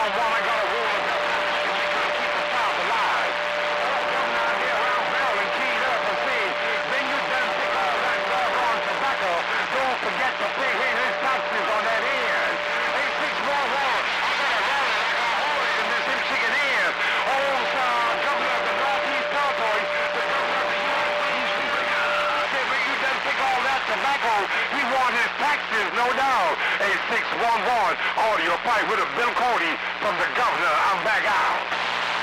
611, I got a rule of government to keep the South alive. Governor out here around Maryland keyed up and said, then you done take all that doggone tobacco. Don't forget to pay his taxes on that end. Hey, 611, I got a rally like a horse in this him chicken ears. Old governor of the Northeast Territory, the governor of the U.S. said, when you done take all that tobacco, he want his taxes, no doubt. Hey, 611, audio pipe with a Bill Cody from the governor. I'm back out.